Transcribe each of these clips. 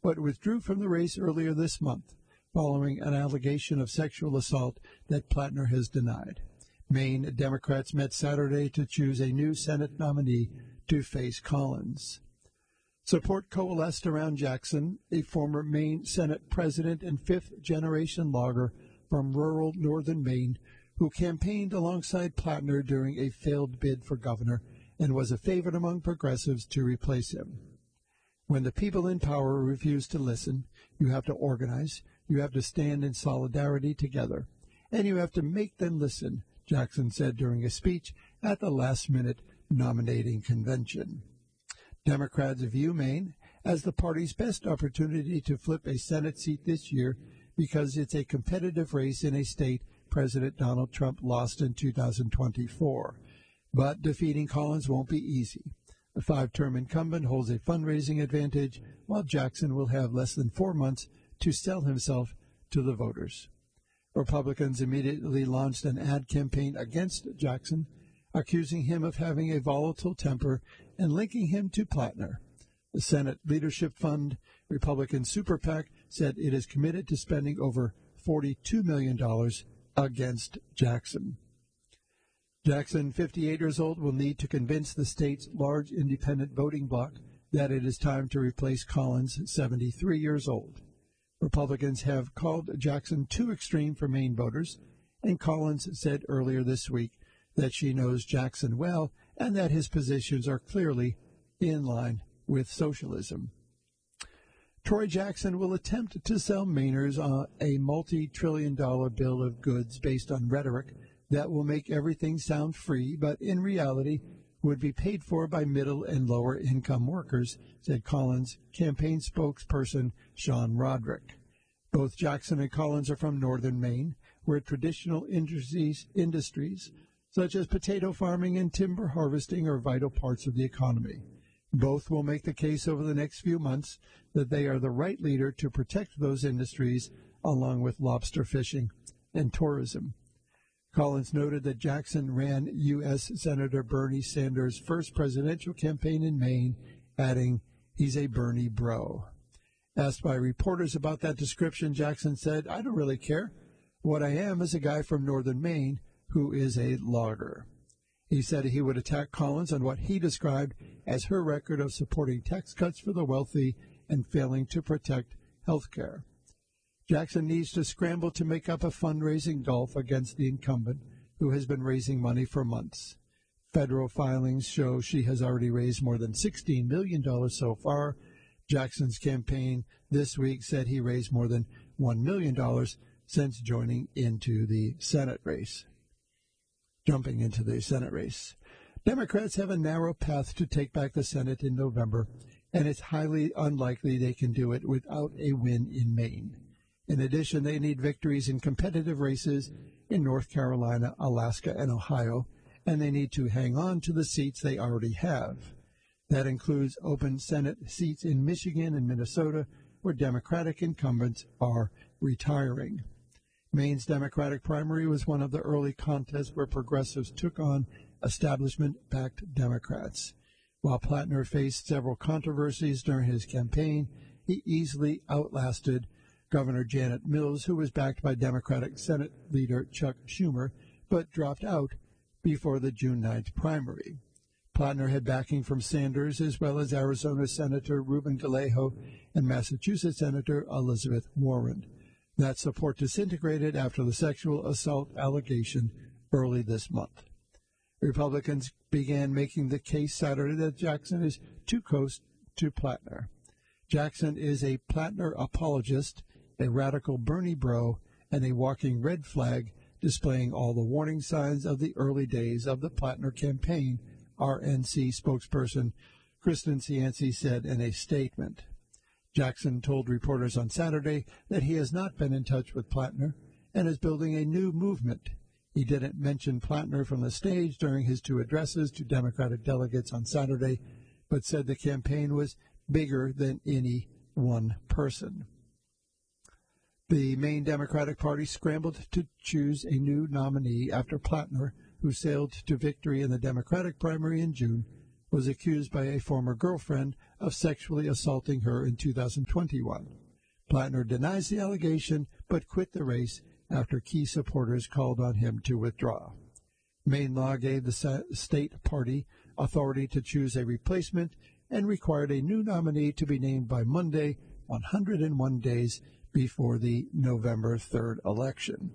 but withdrew from the race earlier this month following an allegation of sexual assault that Plattner has denied. Maine Democrats met Saturday to choose a new Senate nominee to face Collins. Support coalesced around Jackson, a former Maine Senate president and fifth-generation logger from rural northern Maine, who campaigned alongside Plattner during a failed bid for governor and was a favorite among progressives to replace him. When the people in power refuse to listen, you have to organize, you have to stand in solidarity together, and you have to make them listen, Jackson said during a speech at the last-minute nominating convention. Democrats view Maine as the party's best opportunity to flip a Senate seat this year because it's a competitive race in a state President Donald Trump lost in 2024. But defeating Collins won't be easy. The five-term incumbent holds a fundraising advantage, while Jackson will have less than 4 months to sell himself to the voters. Republicans immediately launched an ad campaign against Jackson, accusing him of having a volatile temper and linking him to Plattner. The Senate Leadership Fund, Republican Super PAC, said it is committed to spending over $42 million against Jackson. Jackson, 58 years old, will need to convince the state's large independent voting bloc that it is time to replace Collins, 73 years old. Republicans have called Jackson too extreme for Maine voters, and Collins said earlier this week that she knows Jackson well and that his positions are clearly in line with socialism. Troy Jackson will attempt to sell Mainers a multi-trillion-dollar bill of goods based on rhetoric that will make everything sound free, but in reality would be paid for by middle and lower income workers, said Collins' campaign spokesperson Sean Roderick. Both Jackson and Collins are from northern Maine, where traditional industries such as potato farming and timber harvesting are vital parts of the economy. Both will make the case over the next few months that they are the right leader to protect those industries, along with lobster fishing and tourism. Collins noted that Jackson ran U.S. Senator Bernie Sanders' first presidential campaign in Maine, adding, "He's a Bernie bro." Asked by reporters about that description, Jackson said, "I don't really care. What I am is a guy from northern Maine who is a logger." He said he would attack Collins on what he described as her record of supporting tax cuts for the wealthy and failing to protect health care. Jackson needs to scramble to make up a fundraising gulf against the incumbent, who has been raising money for months. Federal filings show she has already raised more than $16 million so far. Jackson's campaign this week said he raised more than $1 million since joining into the Senate race. Jumping into the Senate race. Democrats have a narrow path to take back the Senate in November, and it's highly unlikely they can do it without a win in Maine. In addition, they need victories in competitive races in North Carolina, Alaska, and Ohio, and they need to hang on to the seats they already have. That includes open Senate seats in Michigan and Minnesota, where Democratic incumbents are retiring. Maine's Democratic primary was one of the early contests where progressives took on establishment-backed Democrats. While Plattner faced several controversies during his campaign, he easily outlasted Governor Janet Mills, who was backed by Democratic Senate leader Chuck Schumer, but dropped out before the June 9th primary. Plattner had backing from Sanders, as well as Arizona Senator Ruben Gallego and Massachusetts Senator Elizabeth Warren. That support disintegrated after the sexual assault allegation early this month. Republicans began making the case Saturday that Jackson is too close to Plattner. Jackson is a Plattner apologist, a radical Bernie bro, and a walking red flag, displaying all the warning signs of the early days of the Plattner campaign, RNC spokesperson Kristen Cianci said in a statement. Jackson told reporters on Saturday that he has not been in touch with Plattner and is building a new movement. He didn't mention Plattner from the stage during his two addresses to Democratic delegates on Saturday, but said the campaign was bigger than any one person. The Maine Democratic Party scrambled to choose a new nominee after Plattner, who sailed to victory in the Democratic primary in June, was accused by a former girlfriend of sexually assaulting her in 2021. Plattner denies the allegation but quit the race after key supporters called on him to withdraw. Maine law gave the state party authority to choose a replacement and required a new nominee to be named by Monday, 101 days before the November 3rd election.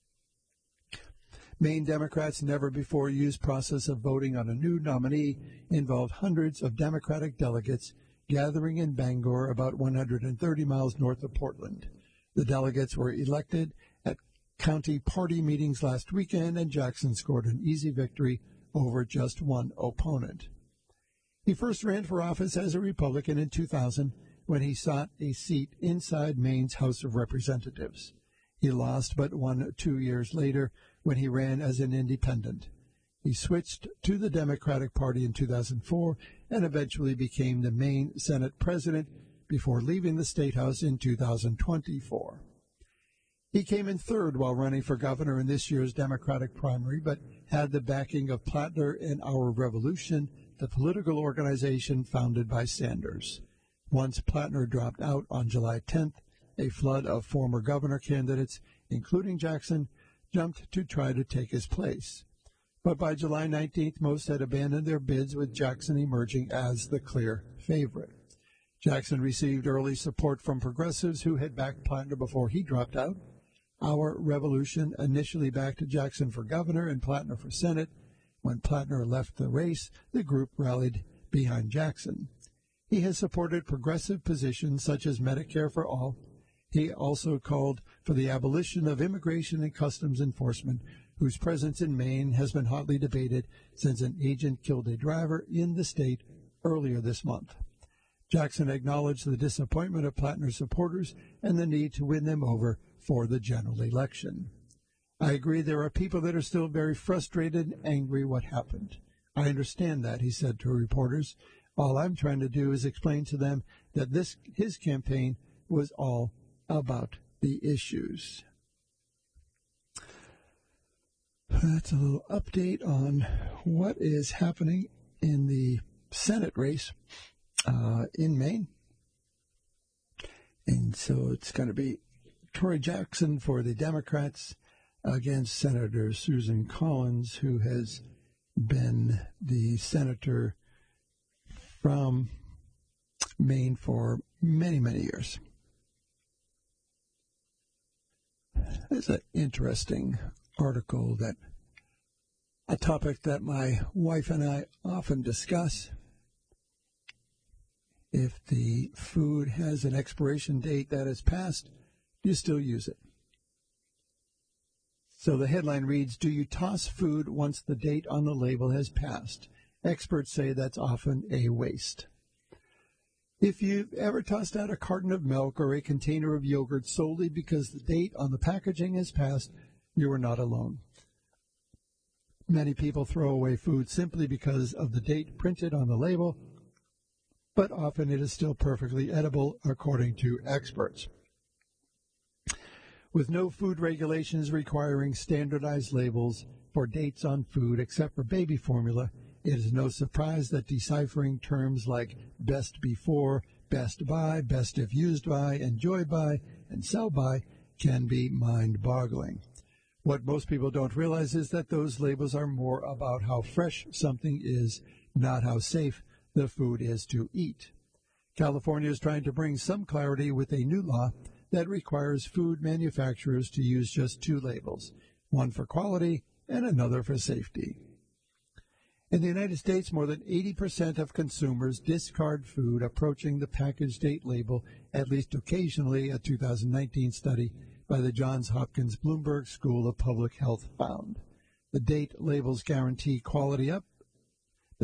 Maine Democrats' never-before-used process of voting on a new nominee involved hundreds of Democratic delegates gathering in Bangor, about 130 miles north of Portland. The delegates were elected at county party meetings last weekend, and Jackson scored an easy victory over just one opponent. He first ran for office as a Republican in 2000 when he sought a seat inside Maine's House of Representatives. He lost but won 2 years later when he ran as an independent. He switched to the Democratic Party in 2004 and eventually became the Maine Senate president before leaving the State House in 2024. He came in third while running for governor in this year's Democratic primary, but had the backing of Plattner and Our Revolution, the political organization founded by Sanders. Once Plattner dropped out on July 10th, a flood of former governor candidates, including Jackson, jumped to try to take his place. But by July 19th, most had abandoned their bids, with Jackson emerging as the clear favorite. Jackson received early support from progressives who had backed Plattner before he dropped out. Our Revolution initially backed Jackson for governor and Plattner for Senate. When Plattner left the race, the group rallied behind Jackson. He has supported progressive positions such as Medicare for all. He also called for the abolition of Immigration and Customs Enforcement, whose presence in Maine has been hotly debated since an agent killed a driver in the state earlier this month. Jackson acknowledged the disappointment of Plattner's supporters and the need to win them over for the general election. I agree there are people that are still very frustrated and angry what happened. I understand that, he said to reporters. All I'm trying to do is explain to them that his campaign was all about the issues. That's a little update on what is happening in the Senate race in Maine. And so it's going to be Tory Jackson for the Democrats against Senator Susan Collins, who has been the senator from Maine for many, many years. There's an interesting article a topic that my wife and I often discuss. If the food has an expiration date that has passed, do you still use it? So the headline reads, "Do you toss food once the date on the label has passed? Experts say that's often a waste." If you've ever tossed out a carton of milk or a container of yogurt solely because the date on the packaging has passed, you are not alone. Many people throw away food simply because of the date printed on the label, but often it is still perfectly edible, according to experts. With no food regulations requiring standardized labels for dates on food except for baby formula, it is no surprise that deciphering terms like best before, best by, best if used by, enjoy by, and sell by can be mind-boggling. What most people don't realize is that those labels are more about how fresh something is, not how safe the food is to eat. California is trying to bring some clarity with a new law that requires food manufacturers to use just two labels, one for quality and another for safety. In the United States, more than 80% of consumers discard food approaching the package date label at least occasionally, a 2019 study by the Johns Hopkins Bloomberg School of Public Health found. The date labels guarantee quality up to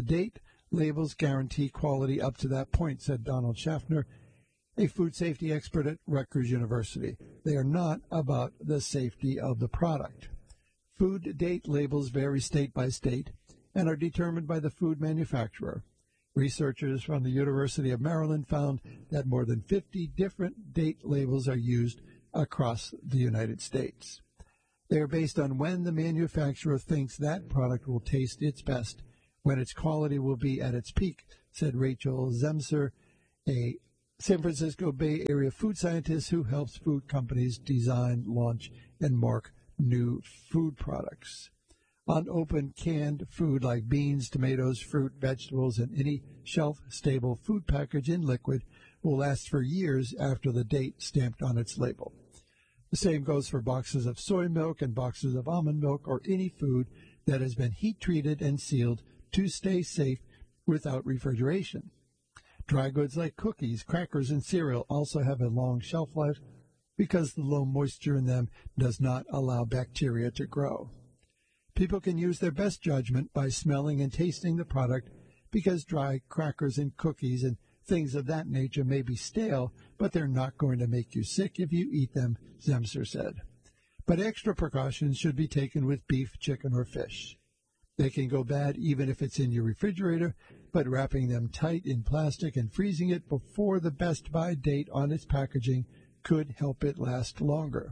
that point, said Donald Schaffner, a food safety expert at Rutgers University. They are not about the safety of the product. Food date labels vary state by state and are determined by the food manufacturer. Researchers from the University of Maryland found that more than 50 different date labels are used across the United States. They are based on when the manufacturer thinks that product will taste its best, when its quality will be at its peak, said Rachel Zemser, a San Francisco Bay Area food scientist who helps food companies design, launch, and mark new food products. Unopened canned food like beans, tomatoes, fruit, vegetables, and any shelf-stable food package in liquid will last for years after the date stamped on its label. The same goes for boxes of soy milk and boxes of almond milk or any food that has been heat-treated and sealed to stay safe without refrigeration. Dry goods like cookies, crackers, and cereal also have a long shelf life because the low moisture in them does not allow bacteria to grow. People can use their best judgment by smelling and tasting the product because dry crackers and cookies and things of that nature may be stale, but they're not going to make you sick if you eat them, Zemser said. But extra precautions should be taken with beef, chicken, or fish. They can go bad even if it's in your refrigerator, but wrapping them tight in plastic and freezing it before the best-by date on its packaging could help it last longer.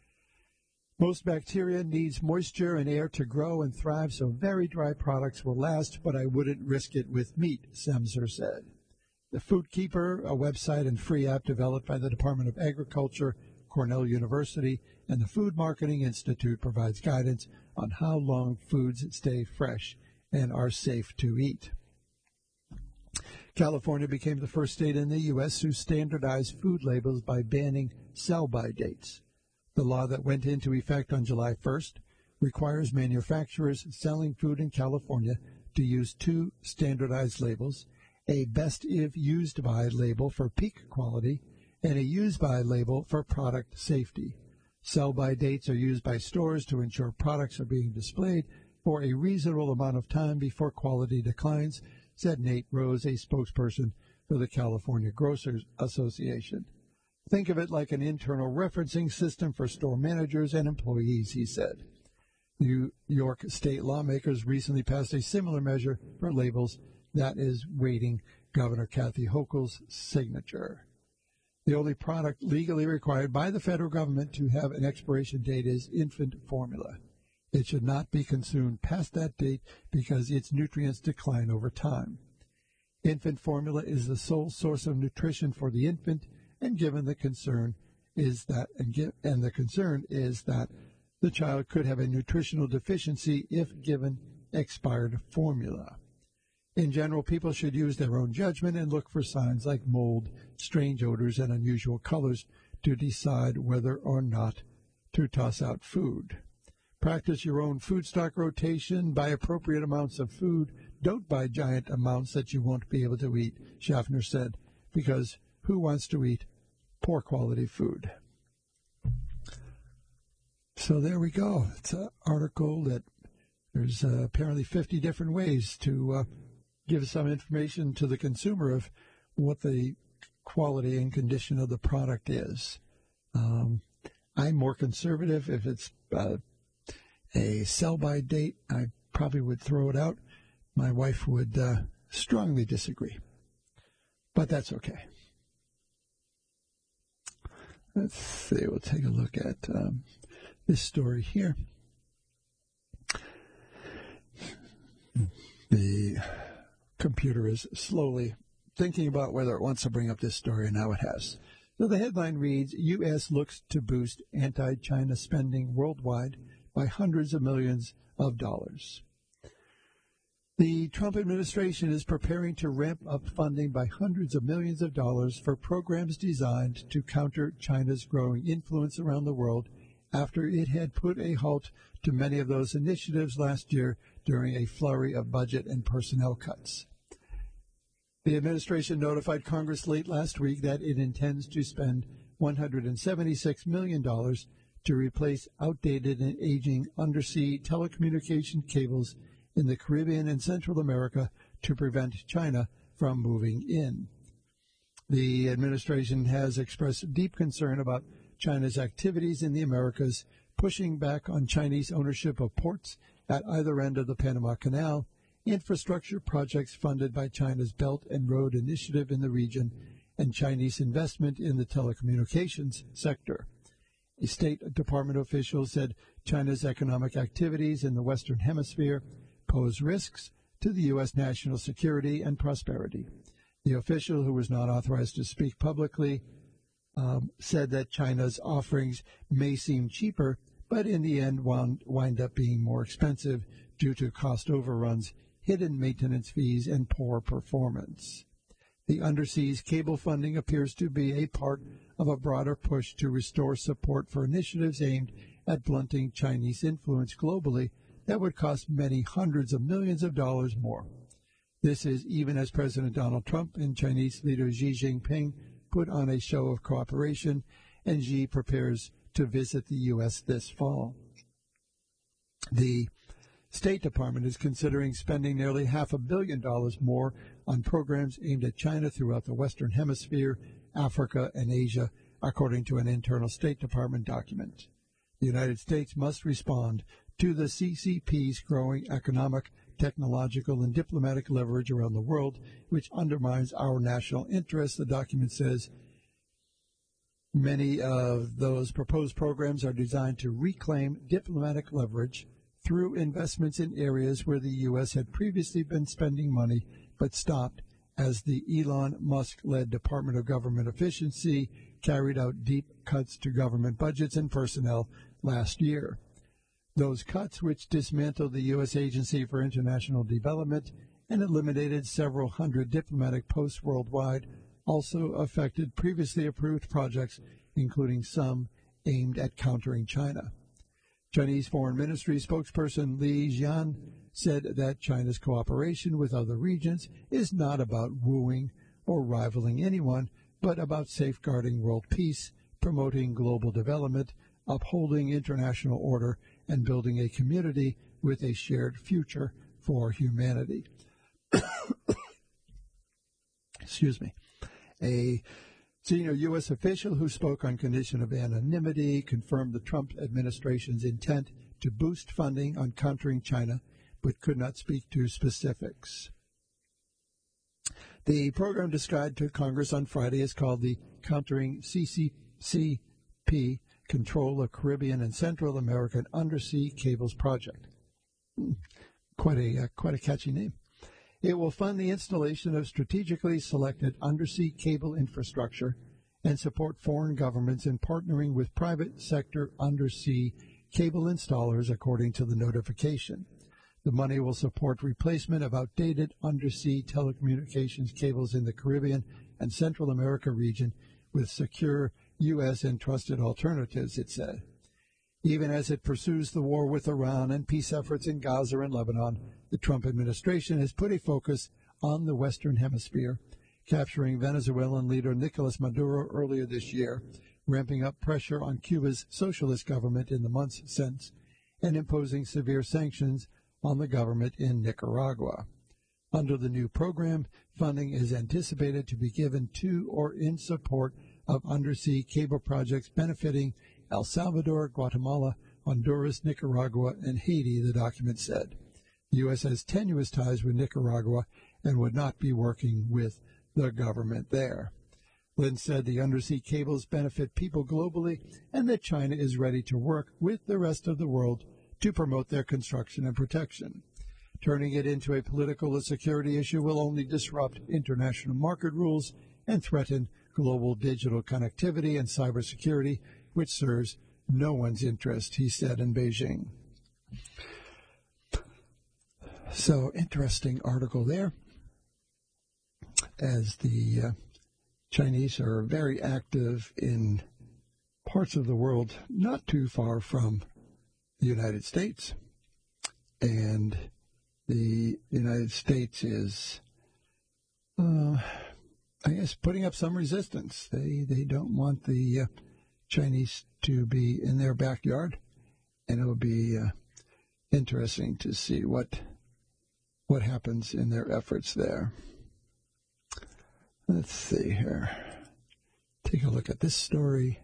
Most bacteria needs moisture and air to grow and thrive, so very dry products will last, but I wouldn't risk it with meat, Zemser said. The Food Keeper, a website and free app developed by the Department of Agriculture, Cornell University, and the Food Marketing Institute, provides guidance on how long foods stay fresh and are safe to eat. California became the first state in the U.S. to standardize food labels by banning sell-by dates. The law that went into effect on July 1st requires manufacturers selling food in California to use two standardized labels, a best if used by label for peak quality and a used by label for product safety. Sell-by dates are used by stores to ensure products are being displayed for a reasonable amount of time before quality declines, said Nate Rose, a spokesperson for the California Grocers Association. Think of it like an internal referencing system for store managers and employees, he said. New York state lawmakers recently passed a similar measure for labels that is waiting Governor Kathy Hochul's signature. The only product legally required by the federal government to have an expiration date is infant formula. It should not be consumed past that date because its nutrients decline over time. Infant formula is the sole source of nutrition for the infant, and the concern is that the child could have a nutritional deficiency if given expired formula. In general, people should use their own judgment and look for signs like mold, strange odors, and unusual colors to decide whether or not to toss out food. Practice your own food stock rotation. Buy appropriate amounts of food. Don't buy giant amounts that you won't be able to eat, Schaffner said, because who wants to eat poor quality food? So there we go. It's an article that there's apparently 50 different ways to give some information to the consumer of what the quality and condition of the product is. I'm more conservative. If it's a sell-by date, I probably would throw it out. My wife would strongly disagree. But that's okay. Let's see. We'll take a look at this story here. The computer is slowly thinking about whether it wants to bring up this story, and now it has. So the headline reads, U.S. looks to boost anti-China spending worldwide by hundreds of millions of dollars. The Trump administration is preparing to ramp up funding by hundreds of millions of dollars for programs designed to counter China's growing influence around the world after it had put a halt to many of those initiatives last year during a flurry of budget and personnel cuts. The administration notified Congress late last week that it intends to spend $176 million to replace outdated and aging undersea telecommunication cables in the Caribbean and Central America to prevent China from moving in. The administration has expressed deep concern about China's activities in the Americas, pushing back on Chinese ownership of ports at either end of the Panama Canal, infrastructure projects funded by China's Belt and Road Initiative in the region, and Chinese investment in the telecommunications sector. A State Department official said China's economic activities in the Western Hemisphere pose risks to the U.S. national security and prosperity. The official, who was not authorized to speak publicly, said that China's offerings may seem cheaper, but in the end wind up being more expensive due to cost overruns, hidden maintenance fees, and poor performance. The underseas cable funding appears to be a part of a broader push to restore support for initiatives aimed at blunting Chinese influence globally that would cost many hundreds of millions of dollars more. This is even as President Donald Trump and Chinese leader Xi Jinping put on a show of cooperation, and Xi prepares to visit the U.S. this fall. The State Department is considering spending nearly $500 million more on programs aimed at China throughout the Western Hemisphere, Africa, and Asia, according to an internal State Department document. The United States must respond to the CCP's growing economic, technological, and diplomatic leverage around the world, which undermines our national interests, the document says. Many of those proposed programs are designed to reclaim diplomatic leverage through investments in areas where the U.S. had previously been spending money but stopped as the Elon Musk-led Department of Government Efficiency carried out deep cuts to government budgets and personnel last year. Those cuts, which dismantled the U.S. Agency for International Development and eliminated several hundred diplomatic posts worldwide, also affected previously approved projects, including some aimed at countering China. Chinese Foreign Ministry spokesperson Li Jian said that China's cooperation with other regions is not about wooing or rivaling anyone, but about safeguarding world peace, promoting global development, upholding international order, and building a community with a shared future for humanity. Excuse me. A senior U.S. official who spoke on condition of anonymity confirmed the Trump administration's intent to boost funding on countering China, but could not speak to specifics. The program described to Congress on Friday is called the Countering CCP Control of Caribbean and Central American Undersea Cables Project. Quite a catchy name. It will fund the installation of strategically selected undersea cable infrastructure and support foreign governments in partnering with private sector undersea cable installers, according to the notification. The money will support replacement of outdated undersea telecommunications cables in the Caribbean and Central America region with secure U.S. and trusted alternatives, it said. Even as it pursues the war with Iran and peace efforts in Gaza and Lebanon, the Trump administration has put a focus on the Western Hemisphere, capturing Venezuelan leader Nicolas Maduro earlier this year, ramping up pressure on Cuba's socialist government in the months since, and imposing severe sanctions on the government in Nicaragua. Under the new program, funding is anticipated to be given to or in support of undersea cable projects benefiting El Salvador, Guatemala, Honduras, Nicaragua, and Haiti, the document said. The U.S. has tenuous ties with Nicaragua and would not be working with the government there. Lynn said the undersea cables benefit people globally and that China is ready to work with the rest of the world to promote their construction and protection. Turning it into a political or security issue will only disrupt international market rules and threaten global digital connectivity and cybersecurity, which serves no one's interest, he said in Beijing. So, interesting article there, as the Chinese are very active in parts of the world not too far from the United States. And the United States is, I guess, putting up some resistance. They don't want the Chinese to be in their backyard, and it will be interesting to see what happens in their efforts there. Let's see here. Take a look at this story.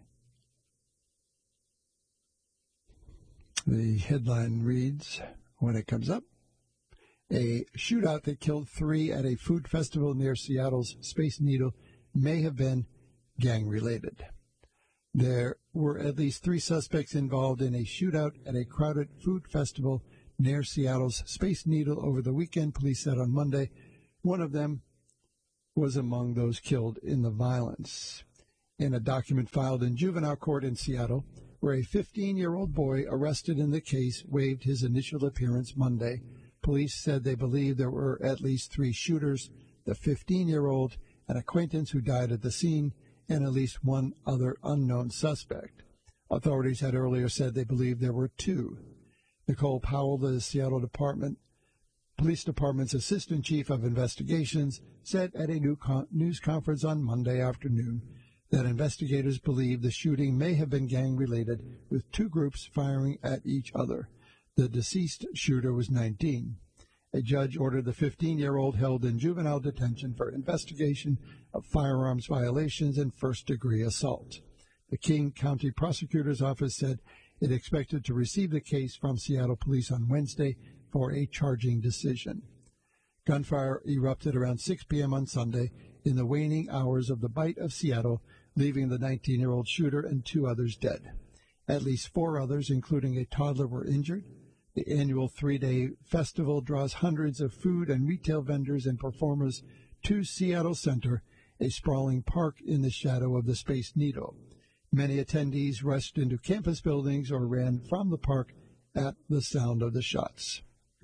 The headline reads, when it comes up, a shootout that killed 3 at a food festival near Seattle's Space Needle may have been gang-related. There were at least 3 suspects involved in a shootout at a crowded food festival near Seattle's Space Needle over the weekend, police said on Monday. One of them was among those killed in the violence. In a document filed in juvenile court in Seattle, where a 15-year-old boy arrested in the case waived his initial appearance Monday, police said they believe there were at least 3 shooters, the 15-year-old, an acquaintance who died at the scene, and at least 1 other unknown suspect. Authorities had earlier said they believed there were 2. Nicole Powell, the Seattle Police Department's Assistant Chief of Investigations, said at a news conference on Monday afternoon that investigators believe the shooting may have been gang-related, with 2 groups firing at each other. The deceased shooter was 19. A judge ordered the 15-year-old held in juvenile detention for investigation of firearms violations and first-degree assault. The King County Prosecutor's Office said it expected to receive the case from Seattle Police on Wednesday for a charging decision. Gunfire erupted around 6 p.m. on Sunday in the waning hours of the Bight of Seattle, leaving the 19-year-old shooter and 2 others dead. At least 4 others, including a toddler, were injured. The annual 3-day festival draws hundreds of food and retail vendors and performers to Seattle Center, a sprawling park in the shadow of the Space Needle. Many attendees rushed into campus buildings or ran from the park at the sound of the shots.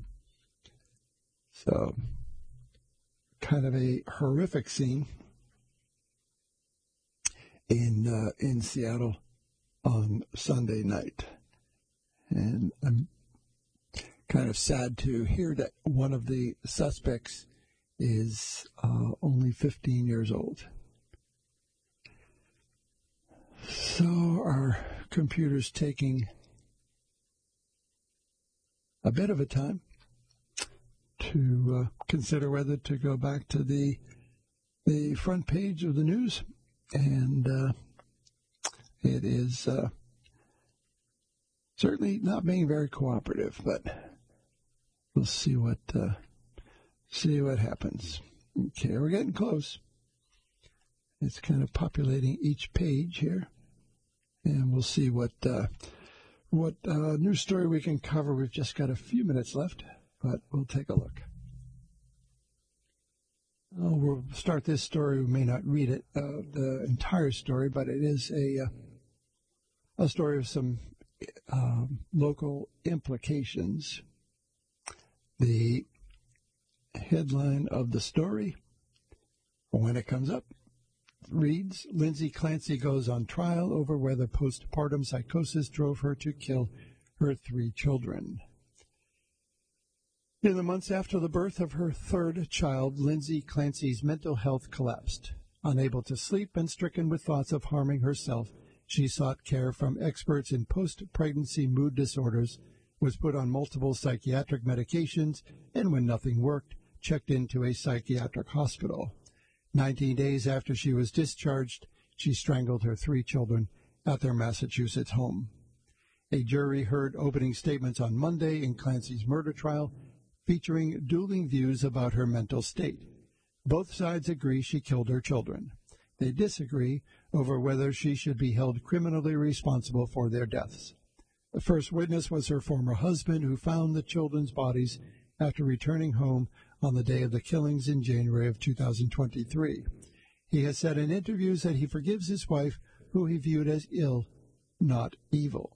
So, kind of a horrific scene in Seattle on Sunday night. And I'm kind of sad to hear that one of the suspects is only 15 years old. So our computer's taking a bit of a time to consider whether to go back to the front page of the news, and it is certainly not being very cooperative, but we'll see what happens. Okay, we're getting close. It's kind of populating each page here, and we'll see what news story we can cover. We've just got a few minutes left, but we'll take a look. We'll start this story. We may not read it, the entire story, but it is a story of some local implications. The headline of the story, when it comes up, reads, Lindsay Clancy goes on trial over whether postpartum psychosis drove her to kill her 3 children. In the months after the birth of her 3rd child, Lindsay Clancy's mental health collapsed. Unable to sleep and stricken with thoughts of harming herself, she sought care from experts in post-pregnancy mood disorders, was put on multiple psychiatric medications, and when nothing worked, checked into a psychiatric hospital. 19 days after she was discharged, she strangled her 3 children at their Massachusetts home. A jury heard opening statements on Monday in Clancy's murder trial, featuring dueling views about her mental state. Both sides agree she killed her children. They disagree over whether she should be held criminally responsible for their deaths. The first witness was her former husband, who found the children's bodies after returning home on the day of the killings in January of 2023. He has said in interviews that he forgives his wife, who he viewed as ill, not evil.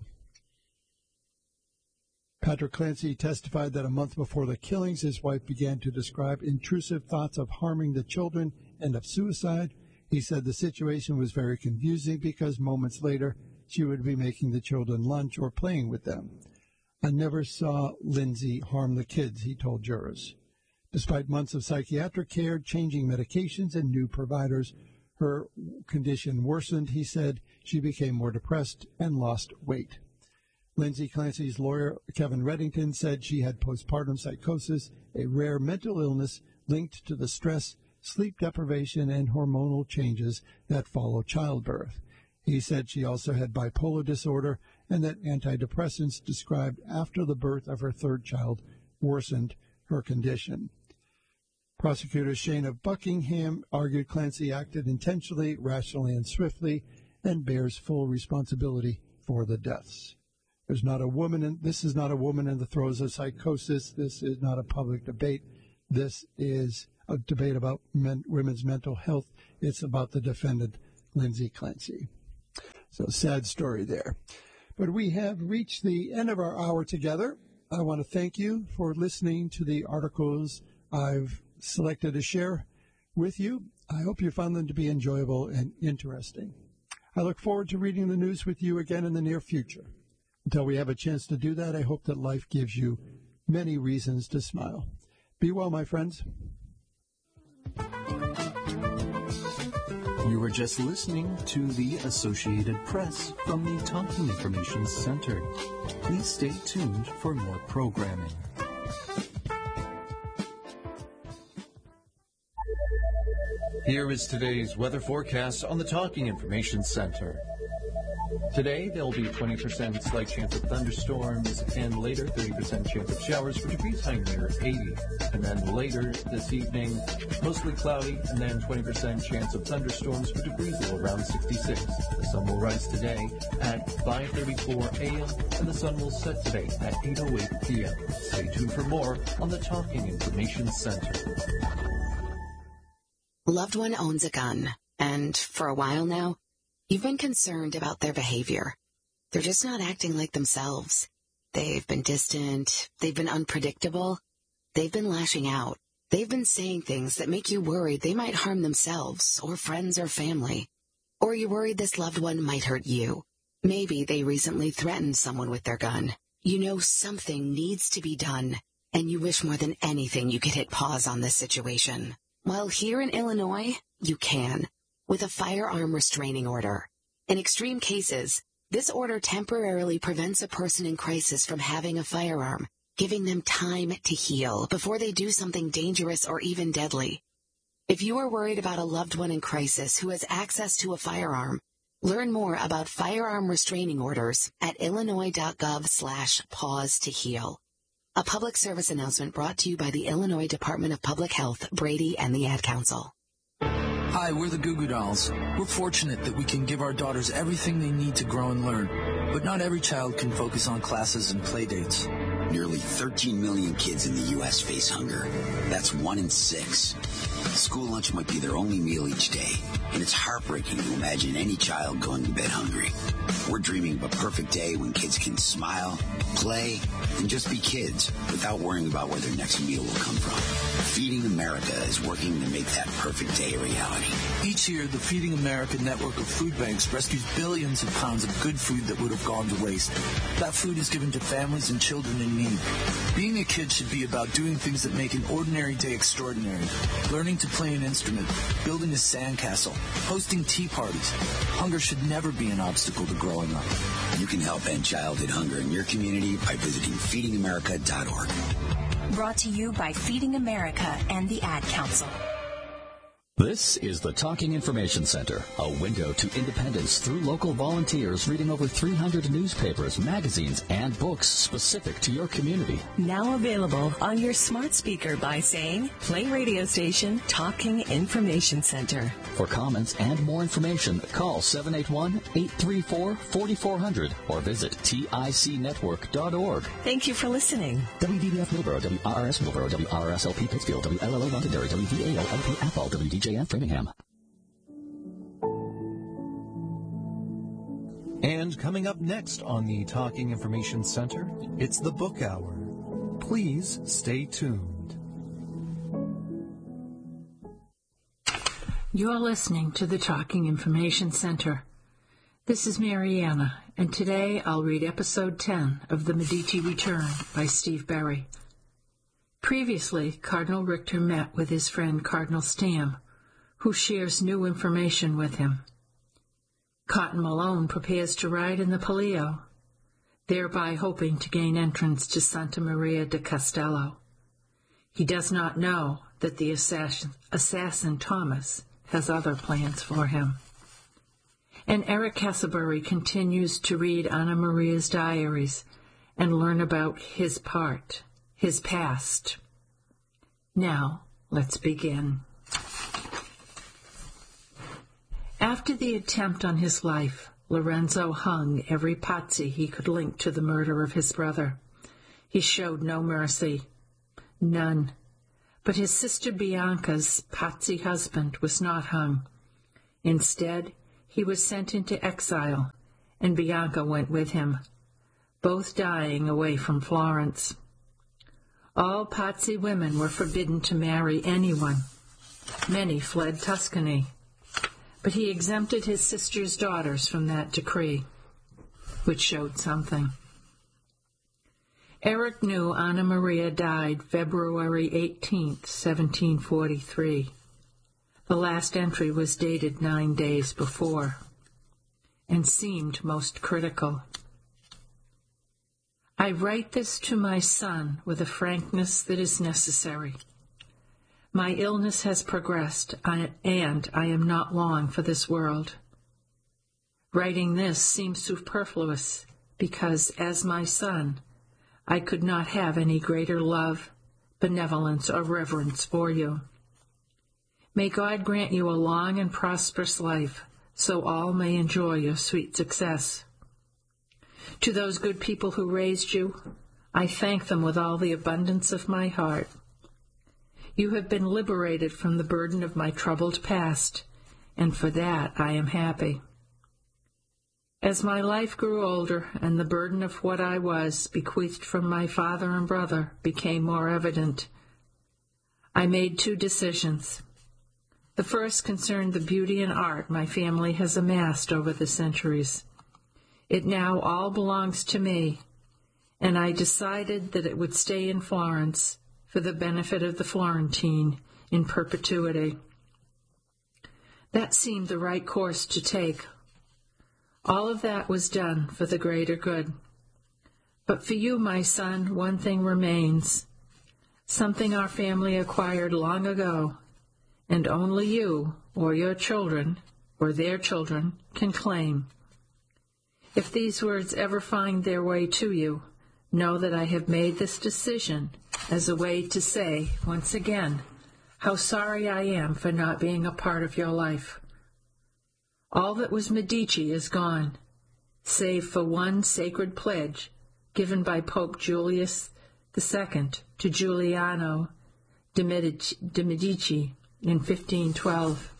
Patrick Clancy testified that a month before the killings, his wife began to describe intrusive thoughts of harming the children and of suicide. He said the situation was very confusing because moments later she would be making the children lunch or playing with them. I never saw Lindsay harm the kids, he told jurors. Despite months of psychiatric care, changing medications, and new providers, her condition worsened, he said. She became more depressed and lost weight. Lindsay Clancy's lawyer, Kevin Reddington, said she had postpartum psychosis, a rare mental illness linked to the stress, sleep deprivation, and hormonal changes that follow childbirth. He said she also had bipolar disorder and that antidepressants described after the birth of her 3rd child worsened her condition. Prosecutor Shana Buckingham argued Clancy acted intentionally, rationally, and swiftly, and bears full responsibility for the deaths. This is not a woman in the throes of psychosis. This is not a public debate. This is a debate about women's mental health. It's about the defendant, Lindsay Clancy. So sad story there. But we have reached the end of our hour together. I want to thank you for listening to the articles I've selected to share with you. I hope you found them to be enjoyable and interesting. I look forward to reading the news with you again in the near future. Until we have a chance to do that, I hope that life gives you many reasons to smile. Be well, my friends. You were just listening to the Associated Press from the Talking Information Center. Please stay tuned for more programming. Here is today's weather forecast on the Talking Information Center. Today, there will be 20% slight chance of thunderstorms, and later 30% chance of showers for degrees high near 80. And then later this evening, mostly cloudy, and then 20% chance of thunderstorms for degrees low around 66. The sun will rise today at 5:34 a.m., and the sun will set today at 8:08 p.m. Stay tuned for more on the Talking Information Center. Loved one owns a gun, and for a while now, you've been concerned about their behavior. They're just not acting like themselves. They've been distant. They've been unpredictable. They've been lashing out. They've been saying things that make you worried they might harm themselves or friends or family. Or you're worried this loved one might hurt you. Maybe they recently threatened someone with their gun. You know something needs to be done, and you wish more than anything you could hit pause on this situation. Well, here in Illinois, you can, with a firearm restraining order. In extreme cases, this order temporarily prevents a person in crisis from having a firearm, giving them time to heal before they do something dangerous or even deadly. If you are worried about a loved one in crisis who has access to a firearm, learn more about firearm restraining orders at illinois.gov/pause to heal. A public service announcement brought to you by the Illinois Department of Public Health, Brady, and the Ad Council. Hi, we're the Goo Goo Dolls. We're fortunate that we can give our daughters everything they need to grow and learn. But not every child can focus on classes and play dates. Nearly 13 million kids in the U.S. face hunger. That's 1 in 6. School lunch might be their only meal each day, and it's heartbreaking to imagine any child going to bed hungry. We're dreaming of a perfect day when kids can smile, play, and just be kids without worrying about where their next meal will come from. Feeding America is working to make that perfect day a reality. Each year, the Feeding America network of food banks rescues billions of pounds of good food that would have gone to waste. That food is given to families and children in need. Being a kid should be about doing things that make an ordinary day extraordinary. Learning to play an instrument, building a sandcastle, hosting tea parties. Hunger should never be an obstacle to growing up. You can help end childhood hunger in your community by visiting feedingamerica.org. Brought to you by Feeding America and the Ad Council. This is the Talking Information Center, a window to independence through local volunteers reading over 300 newspapers, magazines, and books specific to your community. Now available on your smart speaker by saying, play radio station Talking Information Center. For comments and more information, call 781-834-4400 or visit ticnetwork.org. Thank you for listening. WDBF Middleborough, WRRS Middleborough, WRSLP Pittsfield, WLLO Londonderry, WVAO LP Athol, WDJF Framingham. And coming up next on the Talking Information Center, it's the Book Hour. Please stay tuned. You're listening to the Talking Information Center. This is Mariana, and today I'll read Episode 10 of The Medici Return by Steve Berry. Previously, Cardinal Richter met with his friend Cardinal Stamm, who shares new information with him. Cotton Malone prepares to ride in the Palio, thereby hoping to gain entrance to Santa Maria de Castello. He does not know that the assassin Thomas has other plans for him. And Eric Castleberry continues to read Anna Maria's diaries and learn about his past. Now, let's begin. After the attempt on his life, Lorenzo hung every Pazzi he could link to the murder of his brother. He showed no mercy. None. But his sister Bianca's Pazzi husband was not hung. Instead, he was sent into exile, and Bianca went with him, both dying away from Florence. All Pazzi women were forbidden to marry anyone. Many fled Tuscany, but he exempted his sister's daughters from that decree, which showed something. Eric knew Anna Maria died February 18, 1743. The last entry was dated 9 days before, and seemed most critical. I write this to my son with a frankness that is necessary. My illness has progressed, and I am not long for this world. Writing this seems superfluous, because, as my son, I could not have any greater love, benevolence, or reverence for you. May God grant you a long and prosperous life, so all may enjoy your sweet success. To those good people who raised you, I thank them with all the abundance of my heart. You have been liberated from the burden of my troubled past, and for that I am happy. As my life grew older and the burden of what I was, bequeathed from my father and brother, became more evident, I made 2 decisions. The first concerned the beauty and art my family has amassed over the centuries. It now all belongs to me, and I decided that it would stay in Florence for the benefit of the Florentine in perpetuity. That seemed the right course to take. All of that was done for the greater good. But for you, my son, one thing remains, something our family acquired long ago, and only you, or your children, or their children, can claim. If these words ever find their way to you, know that I have made this decision as a way to say, once again, how sorry I am for not being a part of your life. All that was Medici is gone, save for one sacred pledge given by Pope Julius II to Giuliano de Medici in 1512.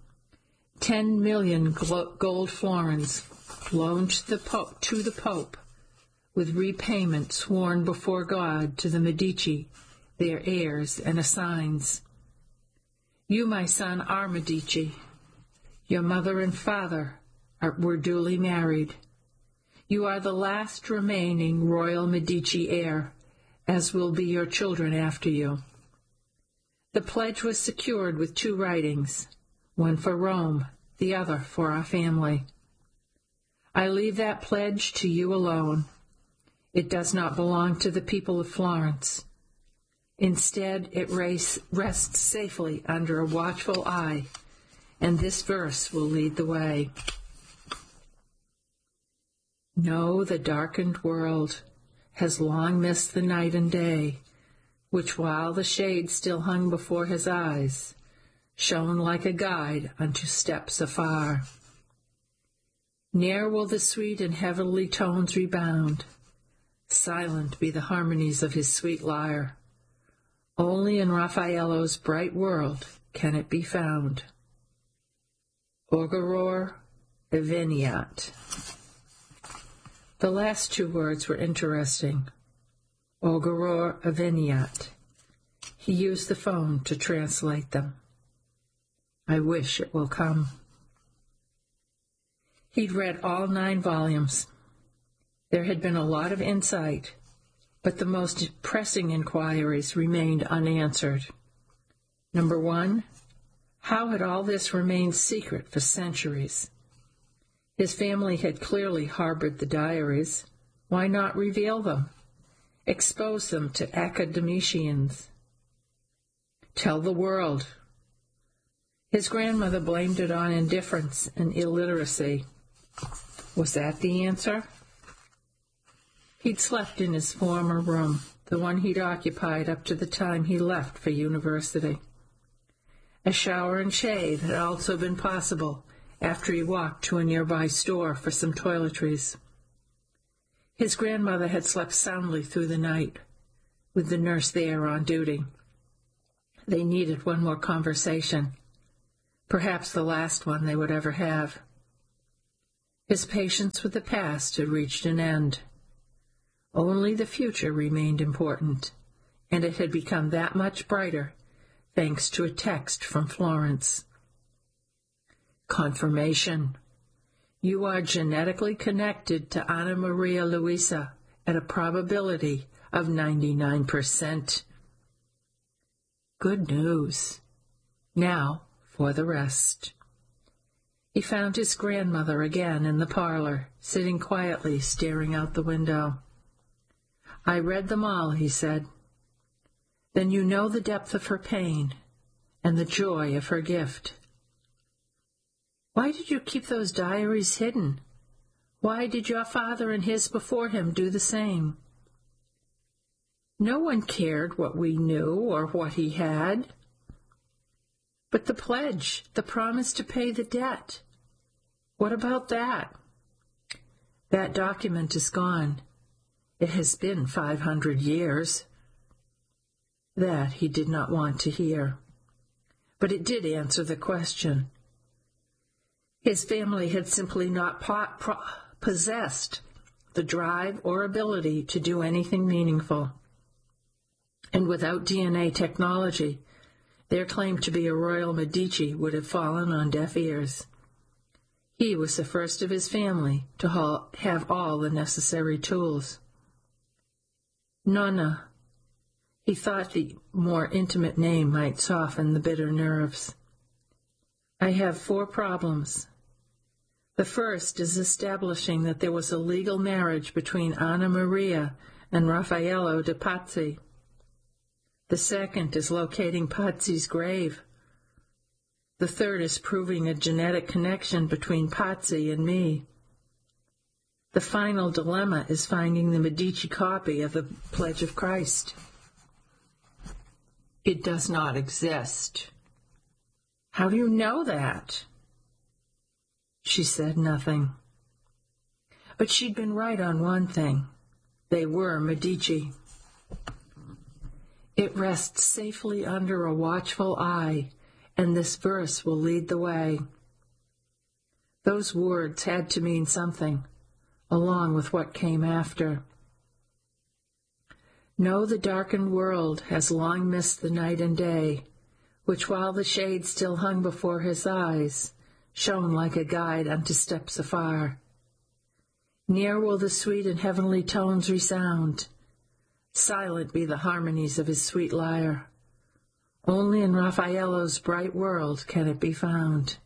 10 million gold florins loaned to the Pope, with repayment sworn before God to the Medici, their heirs and assigns. You, my son, are Medici. Your mother and father were duly married. You are the last remaining royal Medici heir, as will be your children after you. The pledge was secured with 2 writings, one for Rome, the other for our family. I leave that pledge to you alone. It does not belong to the people of Florence. Instead, it rests safely under a watchful eye, and this verse will lead the way. No, the darkened world has long missed the night and day, which while the shade still hung before his eyes, shone like a guide unto steps afar. Ne'er will the sweet and heavenly tones rebound, silent be the harmonies of his sweet lyre. Only in Raffaello's bright world can it be found. Auguror eveniat. The last 2 words were interesting. Auguror eveniat. He used the phone to translate them. I wish it will come. He'd read all 9 volumes. There had been a lot of insight, but the most pressing inquiries remained unanswered. Number 1, how had all this remained secret for centuries? His family had clearly harbored the diaries. Why not reveal them? Expose them to academicians. Tell the world. His grandmother blamed it on indifference and illiteracy. Was that the answer? He'd slept in his former room, the one he'd occupied up to the time he left for university. A shower and shave had also been possible after he walked to a nearby store for some toiletries. His grandmother had slept soundly through the night, with the nurse there on duty. They needed one more conversation, perhaps the last one they would ever have. His patience with the past had reached an end. Only the future remained important, and it had become that much brighter thanks to a text from Florence. Confirmation. You are genetically connected to Ana Maria Luisa at a probability of 99%. Good news. Now for the rest. He found his grandmother again in the parlor, sitting quietly, staring out the window. I read them all, he said. Then you know the depth of her pain and the joy of her gift. Why did you keep those diaries hidden? Why did your father and his before him do the same? No one cared what we knew or what he had. But the pledge, the promise to pay the debt, what about that? That document is gone. It has been 500 years. That he did not want to hear. But it did answer the question. His family had simply not possessed the drive or ability to do anything meaningful. And without DNA technology, their claim to be a royal Medici would have fallen on deaf ears. He was the first of his family to have all the necessary tools. Nonna. He thought the more intimate name might soften the bitter nerves. I have 4 problems. The first is establishing that there was a legal marriage between Ana Maria and Raffaello de Pazzi. The second is locating Pazzi's grave. The third is proving a genetic connection between Pazzi and me. The final dilemma is finding the Medici copy of the Pledge of Christ. It does not exist. How do you know that? She said nothing. But she'd been right on one thing. They were Medici. It rests safely under a watchful eye, and this verse will lead the way. Those words had to mean something, along with what came after. Know the darkened world has long missed the night and day, which while the shade still hung before his eyes, shone like a guide unto steps afar. Near will the sweet and heavenly tones resound. Silent be the harmonies of his sweet lyre. Only in Raffaello's bright world can it be found.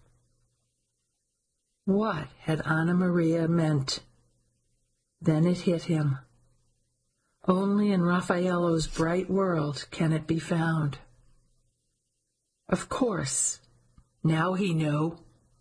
What had Ana Maria meant? Then it hit him. Only in Raffaello's bright world can it be found. Of course, now he knew.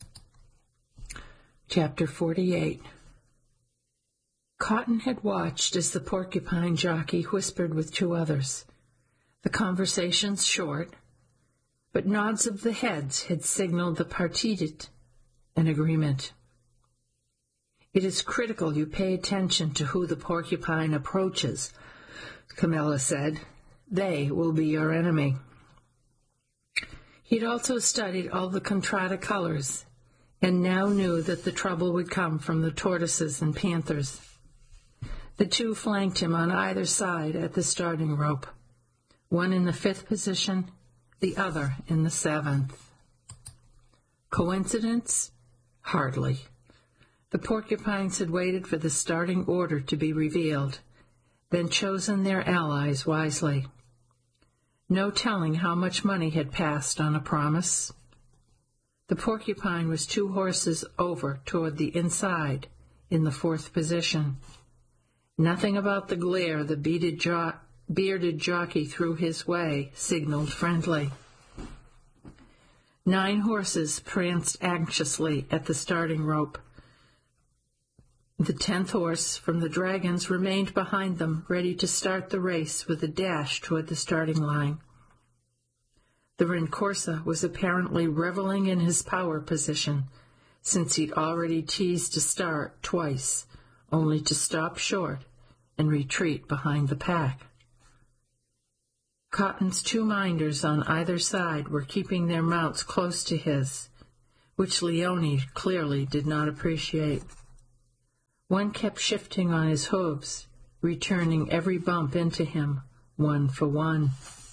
Chapter 48. Cotton had watched as the porcupine jockey whispered with 2 others. The conversations short, but nods of the heads had signaled the partitit, an agreement. It is critical you pay attention to who the porcupine approaches, Camilla said. They will be your enemy. He'd also studied all the contrada colors, and now knew that the trouble would come from the tortoises and panthers. The 2 flanked him on either side at the starting rope, one in the 5th position, the other in the 7th. Coincidence? Hardly. The porcupines had waited for the starting order to be revealed, then chosen their allies wisely. No telling how much money had passed on a promise. The porcupine was 2 horses over toward the inside, in the 4th position. Nothing about the glare the bearded jockey threw his way signaled friendly. 9 horses pranced anxiously at the starting rope. The 10th horse from the Dragons remained behind them, ready to start the race with a dash toward the starting line. The Rincorsa was apparently reveling in his power position, since he'd already teased to start twice, only to stop short and retreat behind the pack. Cotton's two minders on either side were keeping their mounts close to his, which Leone clearly did not appreciate. One kept shifting on his hooves, returning every bump into him, one for one.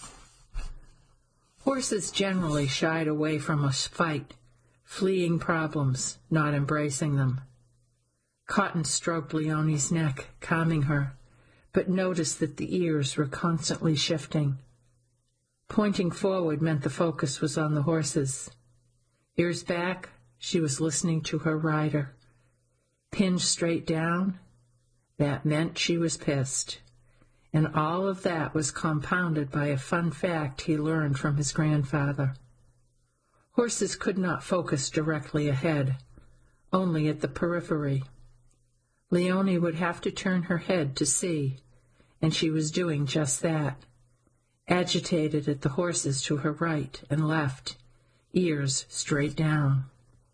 Horses generally shied away from a fight, fleeing problems, not embracing them. Cotton stroked Leone's neck, calming her, but noticed that the ears were constantly shifting. Pointing forward meant the focus was on the horses. Ears back, she was listening to her rider. Pinned straight down, that meant she was pissed. And all of that was compounded by a fun fact he learned from his grandfather. Horses could not focus directly ahead, only at the periphery. Leone would have to turn her head to see, and she was doing just that, agitated at the horses to her right and left, ears straight down.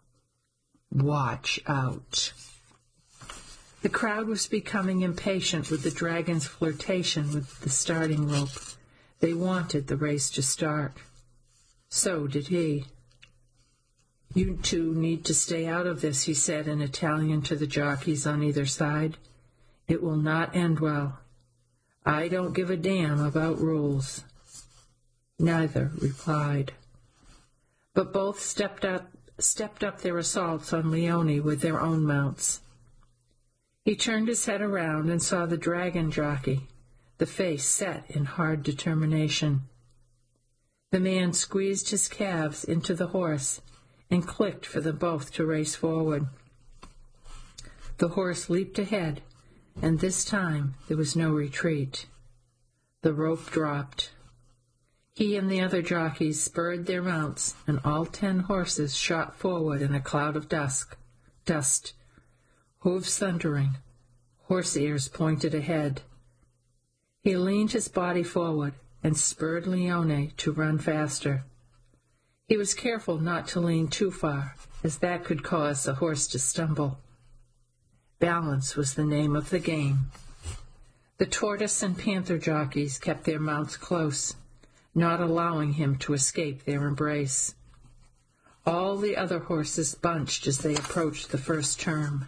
Watch out. The crowd was becoming impatient with the dragon's flirtation with the starting rope. They wanted the race to start. So did he. You two need to stay out of this, he said in Italian to the jockeys on either side. It will not end well. I don't give a damn about rules. Neither replied. But both stepped up their assaults on Leone with their own mounts. He turned his head around and saw the dragon jockey, the face set in hard determination. The man squeezed his calves into the horse and clicked for them both to race forward. The horse leaped ahead, and this time there was no retreat. The rope dropped. He and the other jockeys spurred their mounts, and all 10 horses shot forward in a cloud of dust. Hooves thundering, horse ears pointed ahead. He leaned his body forward and spurred Leone to run faster. He was careful not to lean too far, as that could cause the horse to stumble. Balance was the name of the game. The tortoise and panther jockeys kept their mounts close, not allowing him to escape their embrace. All the other horses bunched as they approached the first turn.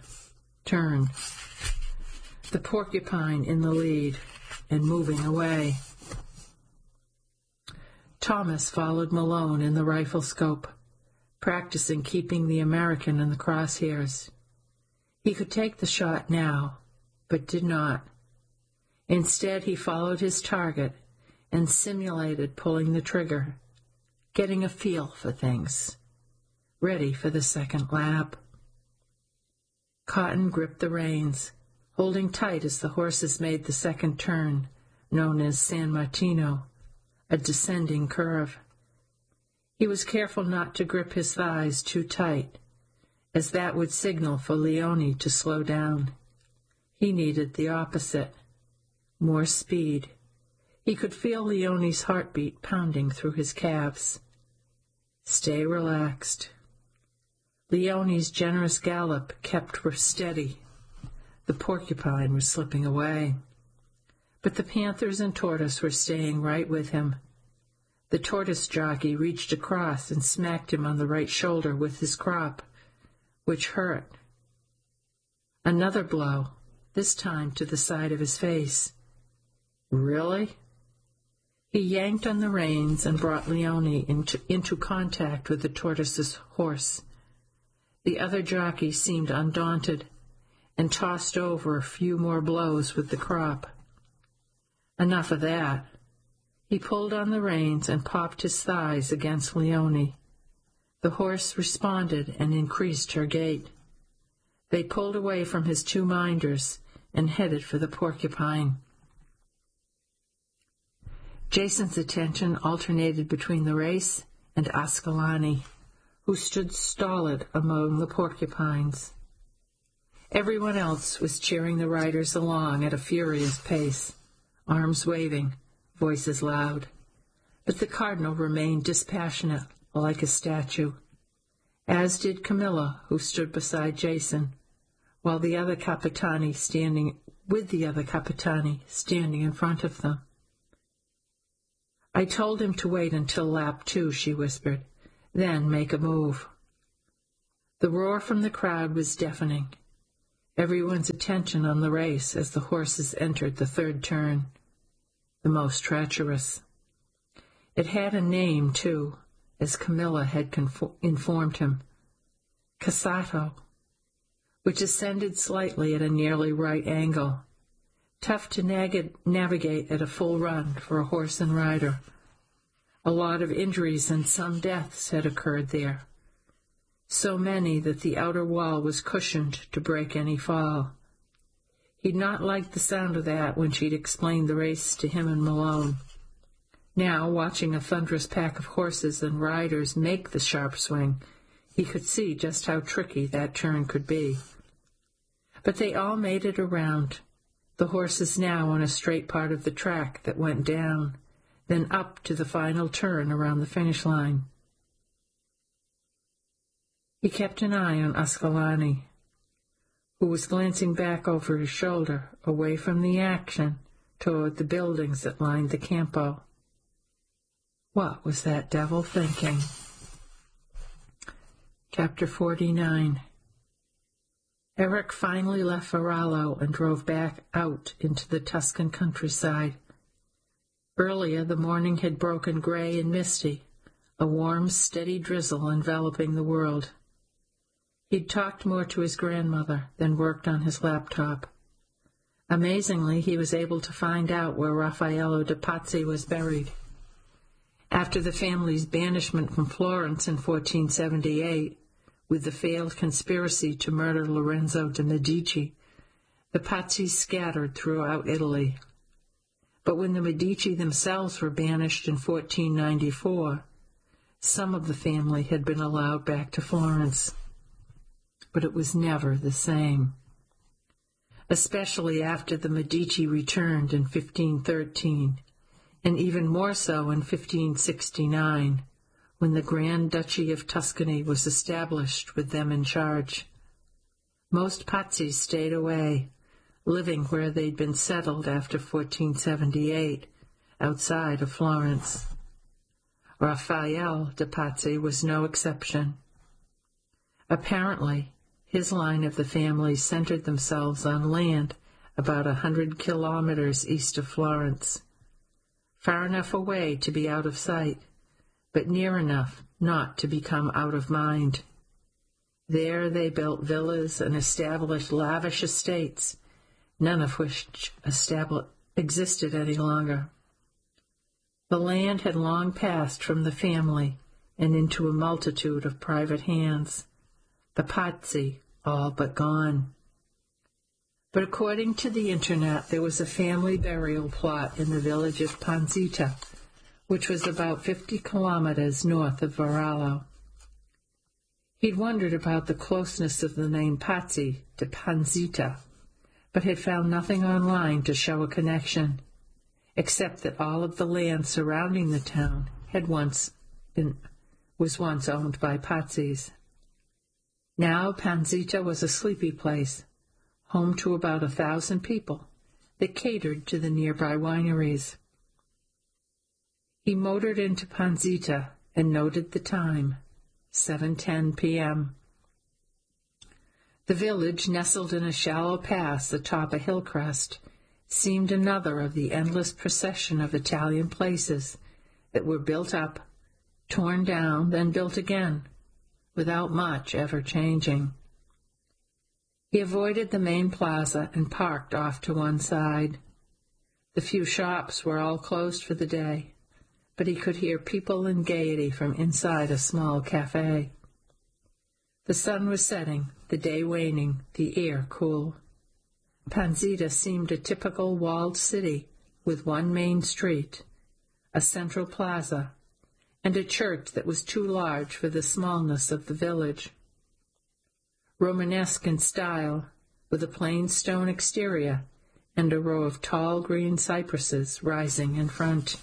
The porcupine in the lead and moving away. Thomas followed Malone in the rifle scope, practicing keeping the American in the crosshairs. He could take the shot now, but did not. Instead, he followed his target and simulated pulling the trigger, getting a feel for things, ready for the second lap. Cotton gripped the reins, holding tight as the horses made the second turn, known as San Martino, a descending curve. He was careful not to grip his thighs too tight, as that would signal for Leone to slow down. He needed the opposite, more speed. He could feel Leone's heartbeat pounding through his calves. Stay relaxed. Leone's generous gallop kept her steady. The porcupine was slipping away. But the panthers and tortoise were staying right with him. The tortoise jockey reached across and smacked him on the right shoulder with his crop, which hurt. Another blow, this time to the side of his face. Really? He yanked on the reins and brought Leone into contact with the tortoise's horse. The other jockey seemed undaunted and tossed over a few more blows with the crop. Enough of that. He pulled on the reins and popped his thighs against Leone. The horse responded and increased her gait. They pulled away from his two minders and headed for the porcupine. Jason's attention alternated between the race and Ascalani, who stood stolid among the porcupines. Everyone else was cheering the riders along at a furious pace, arms waving, voices loud. But the cardinal remained dispassionate, like a statue, as did Camilla, who stood beside Jason, while the other Capitani standing in front of them. I told him to wait until lap 2, she whispered, then make a move. The roar from the crowd was deafening. Everyone's attention on the race as the horses entered the third turn, the most treacherous. It had a name, too, as Camilla had informed him, Cassato, which ascended slightly at a nearly right angle, tough to navigate at a full run for a horse and rider. A lot of injuries and some deaths had occurred there, so many that the outer wall was cushioned to break any fall. He'd not liked the sound of that when she'd explained the race to him and Malone. Now, watching a thunderous pack of horses and riders make the sharp swing, he could see just how tricky that turn could be. But they all made it around, the horses now on a straight part of the track that went down, then up to the final turn around the finish line. He kept an eye on Ascalani, who was glancing back over his shoulder, away from the action, toward the buildings that lined the campo. What was that devil thinking? Chapter 49. Eric finally left Varallo and drove back out into the Tuscan countryside. Earlier, the morning had broken gray and misty, a warm, steady drizzle enveloping the world. He'd talked more to his grandmother than worked on his laptop. Amazingly, he was able to find out where Raffaello de Pazzi was buried. After the family's banishment from Florence in 1478, with the failed conspiracy to murder Lorenzo de' Medici, the Pazzis scattered throughout Italy. But when the Medici themselves were banished in 1494, some of the family had been allowed back to Florence. But it was never the same. Especially after the Medici returned in 1513, and even more so in 1569, when the Grand Duchy of Tuscany was established with them in charge. Most Pazzis stayed away, living where they'd been settled after 1478, outside of Florence. Raffaele de' Pazzi was no exception. Apparently, his line of the family centered themselves on land about 100 kilometers east of Florence, far enough away to be out of sight, but near enough not to become out of mind. There they built villas and established lavish estates, none of which existed any longer. The land had long passed from the family and into a multitude of private hands, the Pazzi all but gone. But according to the Internet, there was a family burial plot in the village of Panzita, which was about 50 kilometers north of Varallo. He'd wondered about the closeness of the name Pazzi to Panzita, but had found nothing online to show a connection, except that all of the land surrounding the town was once owned by Pazzis. Now Panzita was a sleepy place, home to about 1,000 people that catered to the nearby wineries. He motored into Panzita and noted the time, 7:10 p.m. The village, nestled in a shallow pass atop a hill crest, seemed another of the endless procession of Italian places that were built up, torn down, then built again, without much ever changing. He avoided the main plaza and parked off to one side. The few shops were all closed for the day, but he could hear people and gaiety from inside a small cafe. The sun was setting, the day waning, the air cool. Panzita seemed a typical walled city with one main street, a central plaza, and a church that was too large for the smallness of the village. Romanesque in style, with a plain stone exterior and a row of tall green cypresses rising in front.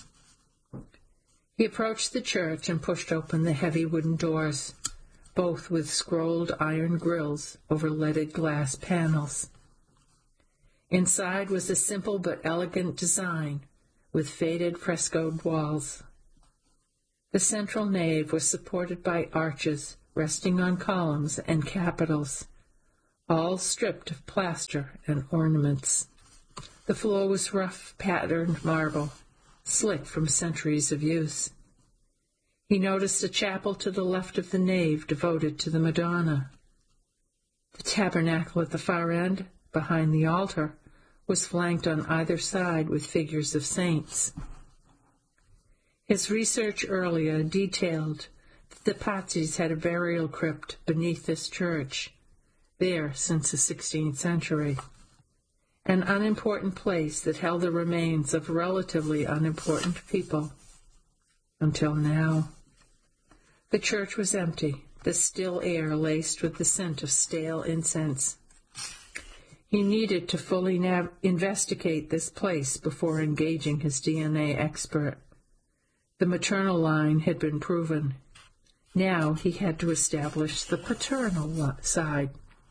He approached the church and pushed open the heavy wooden doors, both with scrolled iron grills over leaded glass panels. Inside was a simple but elegant design, with faded frescoed walls. The central nave was supported by arches resting on columns and capitals, all stripped of plaster and ornaments. The floor was rough patterned marble, slick from centuries of use. He noticed a chapel to the left of the nave devoted to the Madonna. The tabernacle at the far end, behind the altar, was flanked on either side with figures of saints. His research earlier detailed that the Pazzis had a burial crypt beneath this church, there since the 16th century, an unimportant place that held the remains of relatively unimportant people. Until now. The church was empty, the still air laced with the scent of stale incense. He needed to fully investigate this place before engaging his DNA expert. The maternal line had been proven. Now he had to establish the paternal side.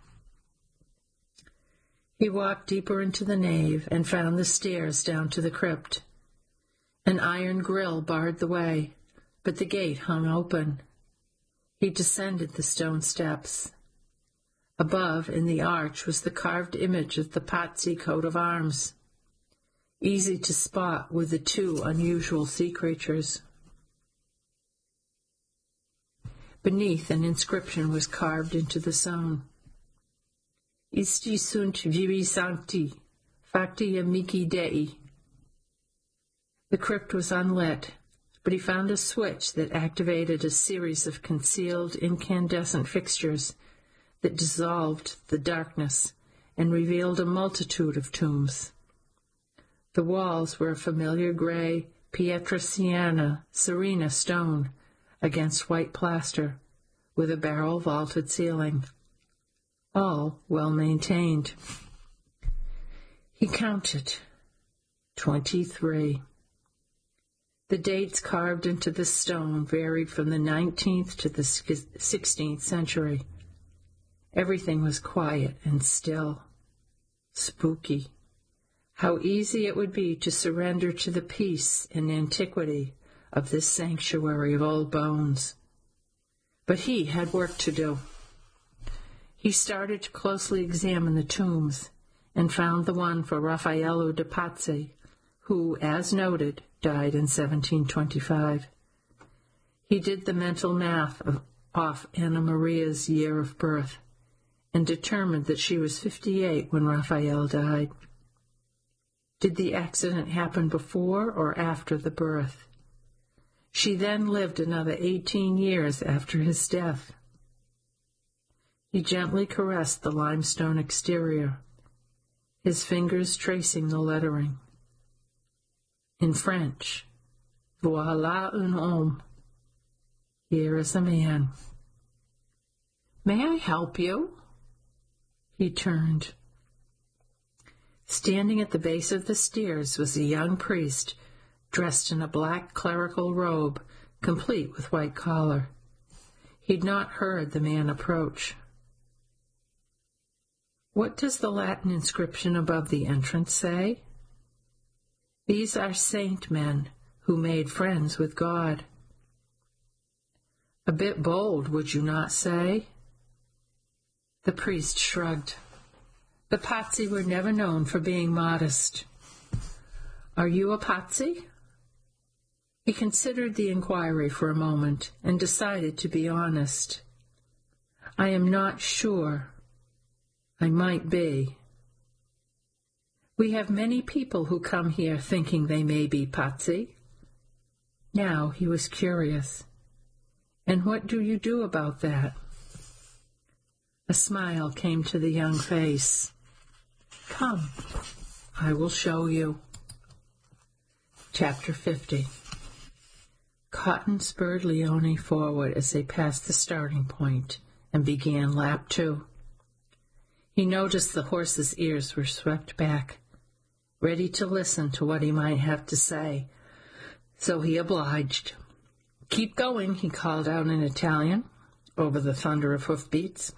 He walked deeper into the nave and found the stairs down to the crypt. An iron grill barred the way, but the gate hung open. He descended the stone steps. Above, in the arch, was the carved image of the Pazzi coat of arms, easy to spot with the two unusual sea creatures. Beneath, an inscription was carved into the stone. Isti sunt vivi sancti, facti amici Dei. The crypt was unlit, but he found a switch that activated a series of concealed incandescent fixtures that dissolved the darkness and revealed a multitude of tombs. The walls were a familiar gray Pietrasiana Serena stone against white plaster, with a barrel-vaulted ceiling, all well-maintained. He counted 23. The dates carved into the stone varied from the 19th to the 16th century. Everything was quiet and still. Spooky. How easy it would be to surrender to the peace and antiquity of this sanctuary of old bones. But he had work to do. He started to closely examine the tombs and found the one for Raffaello de Pazzi, who, as noted, died in 1725. He did the mental math off Anna Maria's year of birth and determined that she was 58 when Raphael died. Did the accident happen before or after the birth? She then lived another 18 years after his death. He gently caressed the limestone exterior, his fingers tracing the lettering. In French, voilà un homme. Here is a man. May I help you? He turned. Standing at the base of the stairs was a young priest, dressed in a black clerical robe, complete with white collar. He'd not heard the man approach. What does the Latin inscription above the entrance say? These are saint men who made friends with God. A bit bold, would you not say? The priest shrugged. The Pazzi were never known for being modest. Are you a Pazzi? He considered the inquiry for a moment and decided to be honest. I am not sure. I might be. We have many people who come here thinking they may be Pazzi. Now he was curious. And what do you do about that? A smile came to the young face. Come, I will show you. Chapter 50. Cotton spurred Leone forward as they passed the starting point and began lap 2. He noticed the horse's ears were swept back, ready to listen to what he might have to say, so he obliged. Keep going, he called out in Italian, over the thunder of hoofbeats.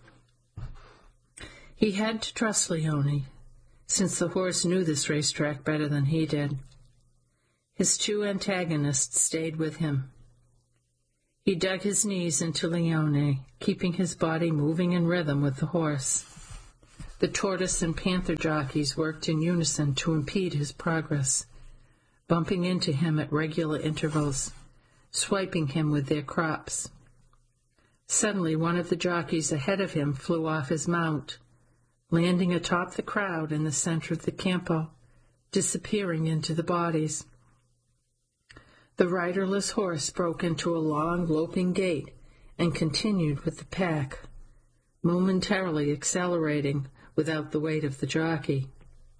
He had to trust Leone, since the horse knew this racetrack better than he did. His two antagonists stayed with him. He dug his knees into Leone, keeping his body moving in rhythm with the horse. The tortoise and panther jockeys worked in unison to impede his progress, bumping into him at regular intervals, swiping him with their crops. Suddenly, one of the jockeys ahead of him flew off his mount, landing atop the crowd in the center of the campo, disappearing into the bodies. The riderless horse broke into a long, loping gait and continued with the pack, momentarily accelerating without the weight of the jockey.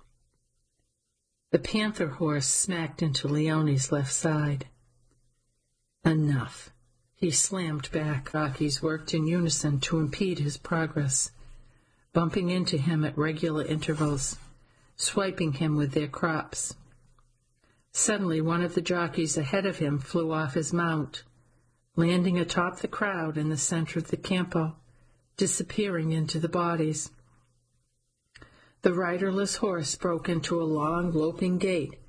The panther horse smacked into Leone's left side. Enough. He slammed back. Jockeys worked in unison to impede his progress, bumping into him at regular intervals, swiping him with their crops. Suddenly, one of the jockeys ahead of him flew off his mount, landing atop the crowd in the center of the campo, disappearing into the bodies. The riderless horse broke into a long, loping gait